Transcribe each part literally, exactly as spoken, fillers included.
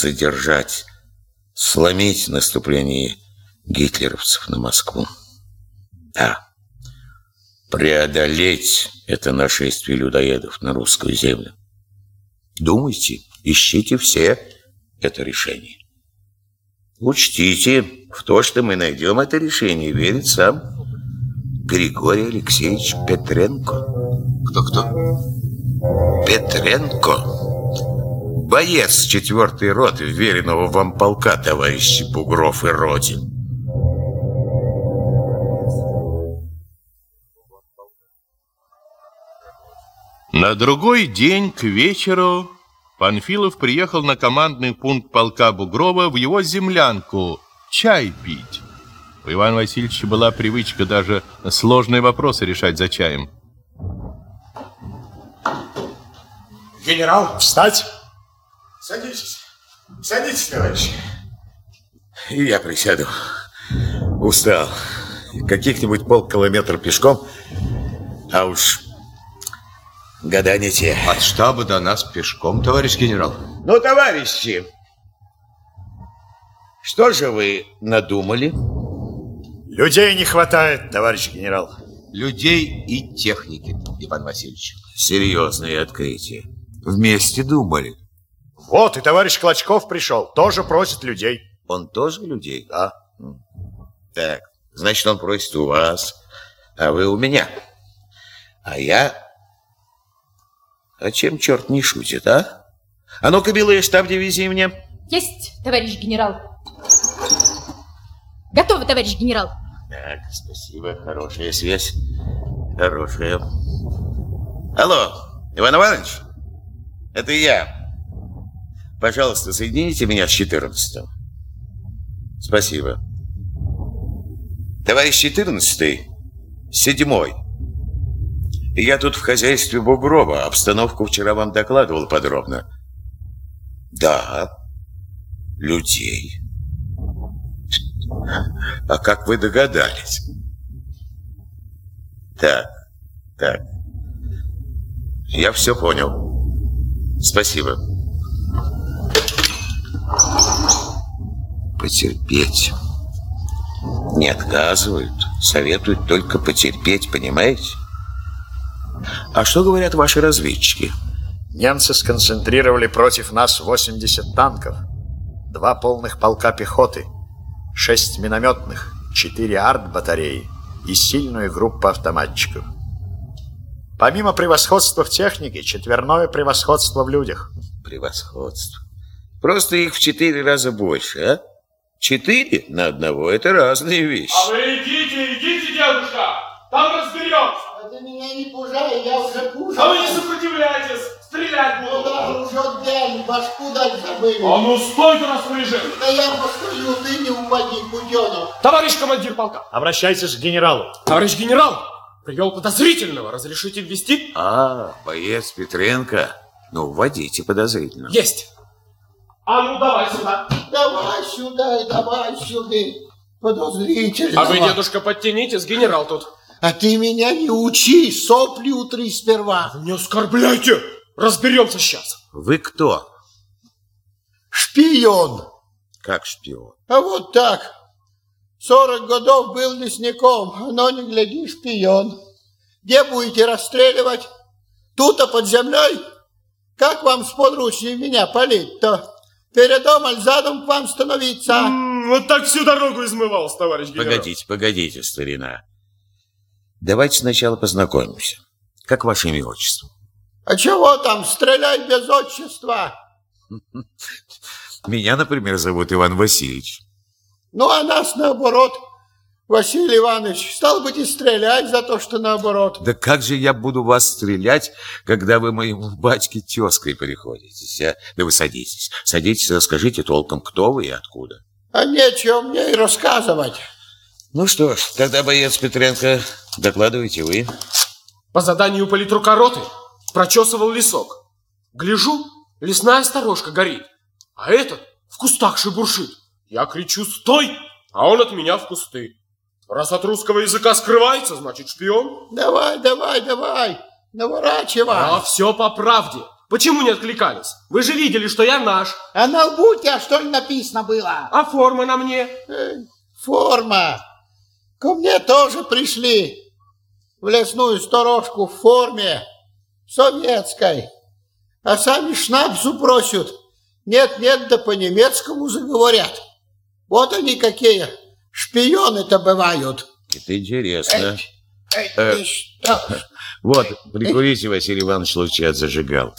задержать, сломить наступление гитлеровцев на Москву. Да, преодолеть это нашествие людоедов на русскую землю. Думайте, ищите все это решение. Учтите, в то, что мы найдем это решение, верит сам Григорий Алексеевич Петренко. Кто-кто? Петренко. Боец четвертой роты вверенного вам полка, товарищи Бугров и Родин. На другой день к вечеру Панфилов приехал на командный пункт полка Бугрова в его землянку чай пить. У Ивана Васильевича была привычка даже сложные вопросы решать за чаем. Генерал, встать! Садитесь, садитесь, товарищи. И я присяду. Устал. Каких-нибудь полкилометра пешком, а уж года не те. От штаба до нас пешком, товарищ генерал. Ну, товарищи, что же вы надумали? Людей не хватает, товарищ генерал. Людей и техники, Иван Васильевич. Серьезное открытие. Вместе думали. Вот и товарищ Клочков пришел, тоже просит людей. Он тоже людей? Да. Так, значит, он просит у вас, а вы у меня. А я... А чем черт не шутит, а? А ну-ка, белый штаб дивизии мне. Есть, товарищ генерал. Готово, товарищ генерал. Так, спасибо, хорошая связь. Хорошая. Алло, Иван Иванович, это я. Пожалуйста, соедините меня с четырнадцатым. Спасибо. Товарищ четырнадцатый, седьмой. Я тут в хозяйстве Бугрова. Обстановку вчера вам докладывал подробно. Да, людей. А как вы догадались? Так, так. Я все понял. Спасибо. Потерпеть. Не отказывают. Советуют только потерпеть, понимаете? А что говорят ваши разведчики? Немцы сконцентрировали против нас восемьдесят танков, два полных полка пехоты, шесть минометных, четыре арт-батареи и сильную группу автоматчиков. Помимо превосходства в технике, четверное превосходство в людях. Превосходство. Просто их в четыре раза больше, а? Четыре на одного – это разные вещи. А вы идите, идите, дедушка, там разберемся. Ты меня не пужай, я уже кушаю. А вы не сопротивляйтесь, стрелять буду. Ну да, уже день, башку дать забыли. А ну стой-ка на свой режим. Да я постою, ты не упади, путенок. Товарищ командир полка. Обращайтесь к генералу. Товарищ генерал, привел подозрительного, разрешите ввести? А, боец Петренко. Ну, вводите подозрительно. Есть. А ну давай сюда. Давай сюда, давай сюда. Подозрительно. А вы, дедушка, подтянитесь, генерал тут. А ты меня не учи, сопли утри сперва. Вы не оскорбляйте, разберемся сейчас. Вы кто? Шпион. Как шпион? А вот так. Сорок годов был лесником, но не гляди, шпион. Где будете расстреливать? Тут-то под землей? Как вам сподручнее меня палить-то? Передом аль задом к вам становиться? М-м, вот так всю дорогу измывался, товарищ генерал. Погодите, погодите, старина. Давайте сначала познакомимся. Как ваше имя и отчество? А чего там, стрелять без отчества? Меня, например, зовут Иван Васильевич. Ну, а нас наоборот. Василий Иванович, стал быть, и стрелять за то, что наоборот. Да как же я буду вас стрелять, когда вы моему батьке тезкой приходитесь, а? Да вы садитесь, садитесь, расскажите толком, кто вы и откуда. А нечего мне и рассказывать. Ну что ж, тогда, боец Петренко, докладывайте вы. По заданию политрука роты прочесывал лесок. Гляжу, лесная сторожка горит, а этот в кустах шебуршит. Я кричу «стой!», а он от меня в кусты. Раз от русского языка скрывается, значит шпион. Давай, давай, давай, наворачивай. А все по правде. Почему не откликались? Вы же видели, что я наш. А на лбу у тебя, что ли, написано было? А форма на мне? Эй, форма. Ко мне тоже пришли в лесную сторожку в форме советской. А сами шнапсу просят. Нет-нет, да по-немецкому заговорят. Вот они какие шпионы-то бывают. Это интересно. Эй, Э, ты что? Вот, прикурите, Василий Иванович, лучше от зажигалки.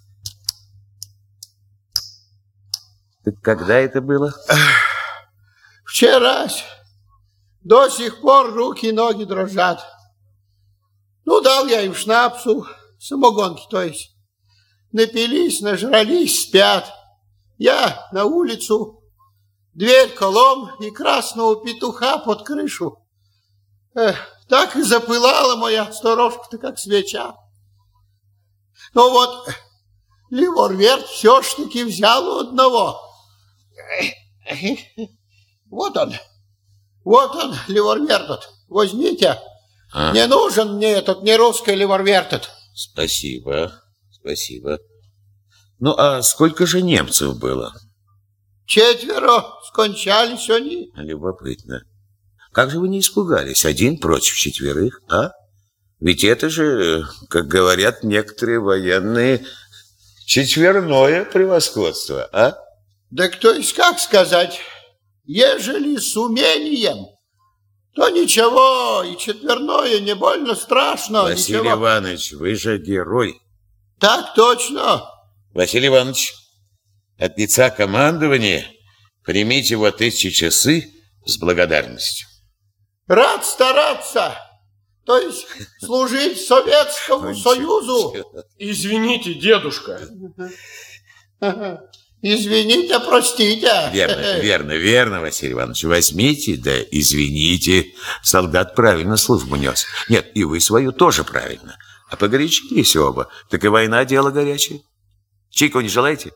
Так когда это было? Вчерась. До сих пор руки и ноги дрожат. Ну, дал я им шнапсу, самогонки, то есть. Напились, нажрались, спят. Я на улицу, дверь колом и красного петуха под крышу. Эх, так и запылала моя сторожка-то, как свеча. Ну вот, Ливорверт все ж таки взял у одного. Вот он, вот он, Ливорверт. Возьмите. А? Не нужен мне этот не русский Ливорверт. Спасибо, спасибо. Ну, а сколько же немцев было? Четверо скончались они. Любопытно. Как же вы не испугались? Один против четверых, а? Ведь это же, как говорят некоторые военные, четверное превосходство, а? Да кто есть как сказать, ежели с умением, то ничего, и четверное не больно страшно. Василий ничего. Иванович, вы же герой. Так точно. Василий Иванович, от лица командования примите вот эти часы с благодарностью. Рад стараться, то есть служить Советскому Союзу. Извините, дедушка. Извините, простите. Верно, верно, верно, Василий Иванович. Возьмите, да извините. Солдат правильно службу нес. Нет, и вы свою тоже правильно. А погорячились оба. Так и война дело горячее. Чайку не желаете?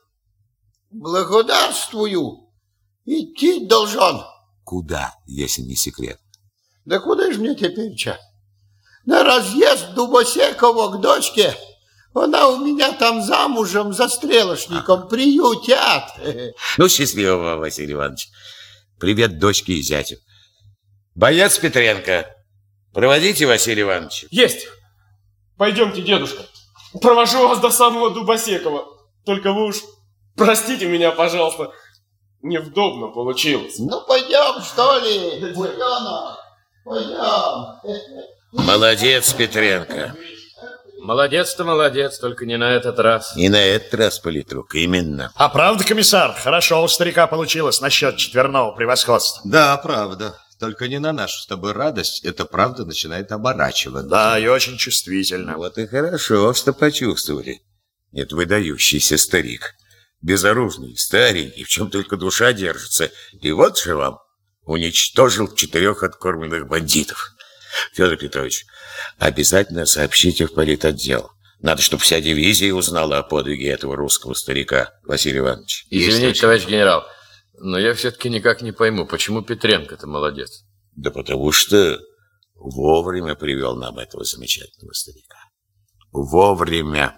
Благодарствую. Идти должен. Куда, если не секрет? Да куда же мне теперь-ча? На разъезд Дубосекова к дочке. Она у меня там замужем за стрелочником. Приютят. Ну, счастливого, Василий Иванович. Привет дочке и зятю. Боец Петренко, проводите Василия Ивановича. Есть. Пойдемте, дедушка. Провожу вас до самого Дубосекова. Только вы уж простите меня, пожалуйста. Невдобно получилось. Ну, пойдем, что ли, Буренок? Пойдем. Молодец, Петренко. Молодец-то молодец, только не на этот раз. И на этот раз, политрук, именно. А правда, комиссар, хорошо у старика получилось насчет четверного превосходства. Да, правда. Только не на нашу с тобой радость. Эта правда начинает оборачиваться. Да, и очень чувствительно. Вот и хорошо, что почувствовали. Нет, выдающийся старик. Безоружный, старенький, в чем только душа держится. И вот же вам уничтожил четырех откормленных бандитов. Федор Петрович, обязательно сообщите в политотдел. Надо, чтобы вся дивизия узнала о подвиге этого русского старика, Василий Иванович. Извините, товарищ генерал, но я все-таки никак не пойму, почему Петренко-то молодец? Да потому что вовремя привел нам этого замечательного старика. Вовремя.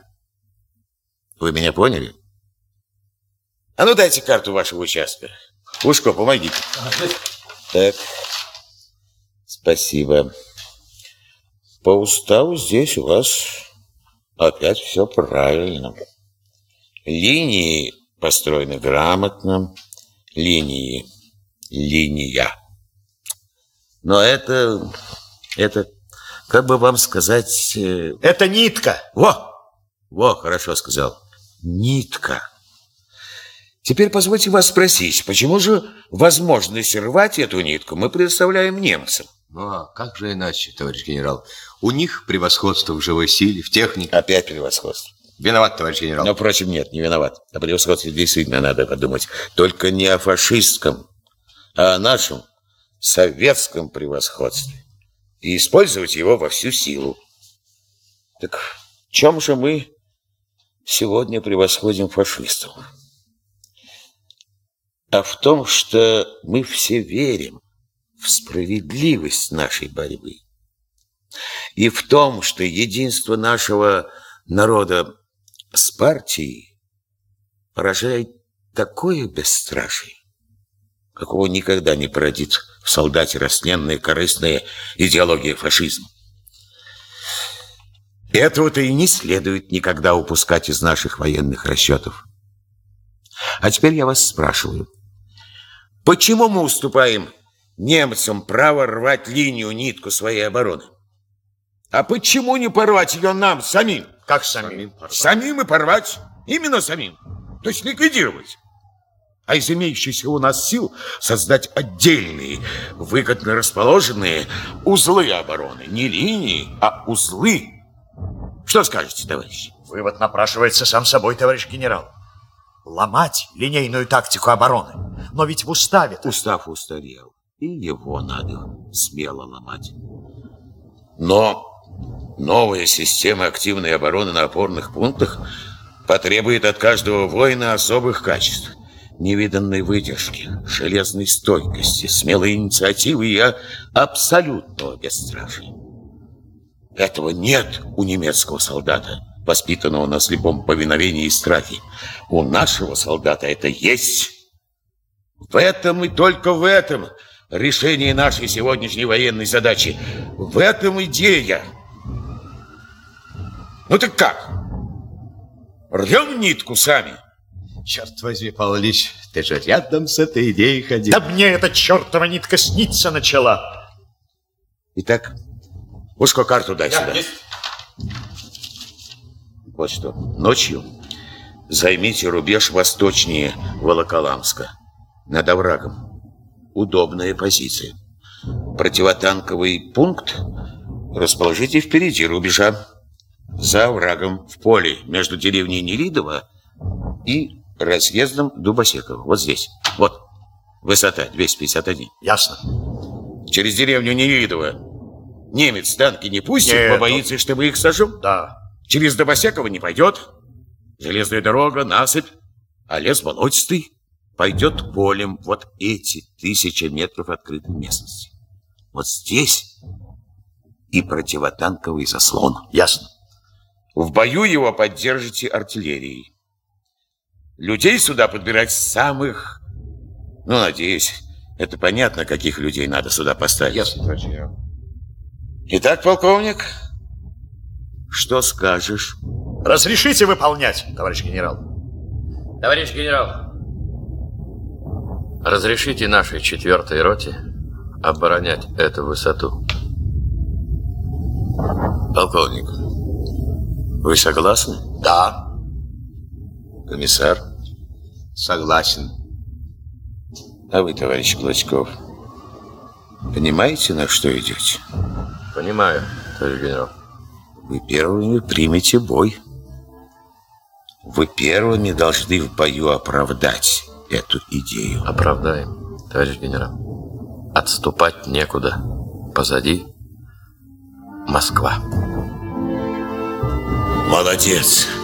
Вы меня поняли? А ну дайте карту вашего участка. Ушко, помогите. Так. Спасибо. По уставу здесь у вас опять все правильно. Линии построены грамотно. Линии. Линия. Но это... Это... Как бы вам сказать... Это нитка. Во! Во, хорошо сказал. Нитка. Теперь позвольте вас спросить, почему же возможность рвать эту нитку мы предоставляем немцам? Ну, а как же иначе, товарищ генерал? У них превосходство в живой силе, в технике. Опять превосходство. Виноват, товарищ генерал. Но, впрочем, нет, не виноват. О превосходстве действительно надо подумать. Только не о фашистском, а о нашем советском превосходстве. И использовать его во всю силу. Так в чем же мы сегодня превосходим фашистов? А в том, что мы все верим в справедливость нашей борьбы. И в том, что единство нашего народа с партией поражает такое бесстрашие, какого никогда не породит в солдате растленная корыстная идеология фашизма. Этого-то и не следует никогда упускать из наших военных расчетов. А теперь я вас спрашиваю, почему мы уступаем немцам право рвать линию, нитку своей обороны? А почему не порвать ее нам самим? Как самим? Самим и порвать. Именно самим. То есть ликвидировать. А из имеющихся у нас сил создать отдельные, выгодно расположенные узлы обороны. Не линии, а узлы. Что скажете, товарищи? Вывод напрашивается сам собой, товарищ генерал. Ломать линейную тактику обороны. Но ведь в уставе... Устав устарел, и его надо смело ломать. Но новая система активной обороны на опорных пунктах потребует от каждого воина особых качеств. Невиданной выдержки, железной стойкости, смелой инициативы и абсолютного бесстрашия. Этого нет у немецкого солдата, воспитанного на слепом повиновении и страхе. У нашего солдата это есть. В этом и только в этом решение нашей сегодняшней военной задачи. В этом идея. Ну так как? Рвем нитку сами? Черт возьми, Павел Ильич, ты же рядом с этой идеей ходил. Да мне эта чертова нитка снится начала. Итак, Ушко, карту дай Я сюда. есть. Вот что. Ночью займите рубеж восточнее Волоколамска. Над оврагом. Удобная позиция. Противотанковый пункт расположите впереди рубежа. За оврагом в поле между деревней Нелидово и разъездом Дубосекова. Вот здесь. Вот. Высота двести пятьдесят один. Ясно. Через деревню Нелидово немец танки не пустит, Нет, побоится, ну... что мы их сожжем. Да. Через Дубосекова не пойдет. Железная дорога, насыпь, а лес болотистый пойдет полем. Вот эти тысячи метров открытой местности. Вот здесь и противотанковый заслон. Ясно. В бою его поддержите артиллерией. Людей сюда подбирать самых... Ну, надеюсь, это понятно, каких людей надо сюда поставить. Ясно, товарищ генерал. Итак, полковник, что скажешь? Разрешите выполнять, товарищ генерал. Товарищ генерал, разрешите нашей четвертой роте оборонять эту высоту. Полковник, вы согласны? Да. Комиссар? Согласен. А вы, товарищ Клочков, понимаете, на что идете? Понимаю, товарищ генерал. Вы первыми примете бой. Вы первыми должны в бою оправдать эту идею. Оправдаем, товарищ генерал. Отступать некуда. Позади Москва. Молодец.